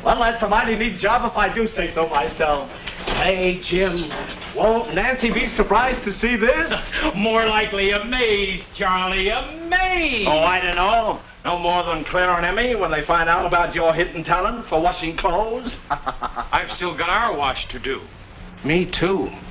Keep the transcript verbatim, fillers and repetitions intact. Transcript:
Well, that's a mighty neat job if I do say so myself. Hey, Jim, won't Nancy be surprised to see this? More likely amazed, Charlie, amazed. Oh, I don't know. No more than Claire and Emmy when they find out about your hidden talent for washing clothes. I've still got our wash to do. Me too.